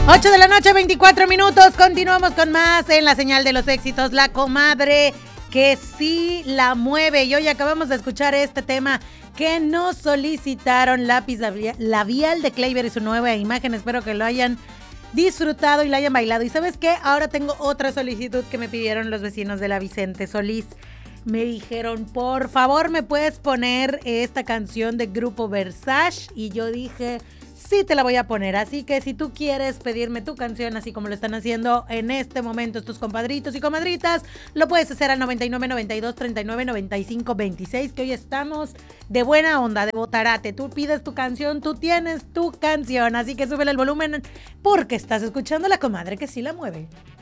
8 de la noche, 24 minutos. Continuamos con más en la señal de los éxitos. La comadre que sí la mueve. Y hoy acabamos de escuchar este tema que nos solicitaron, Lápiz Labial de Kleiber y su nueva imagen. Espero que lo hayan disfrutado y lo hayan bailado. ¿Y sabes qué? Ahora tengo otra solicitud que me pidieron los vecinos de la Vicente Solís. Me dijeron, por favor, ¿me puedes poner esta canción de Grupo Versace? Y yo dije, sí te la voy a poner. Así que si tú quieres pedirme tu canción, así como lo están haciendo en este momento tus compadritos y comadritas, lo puedes hacer al 99 92 39 95 26, que hoy estamos de buena onda, de botarate. Tú pides tu canción, tú tienes tu canción. Así que súbele el volumen porque estás escuchando La Comadre que sí la mueve.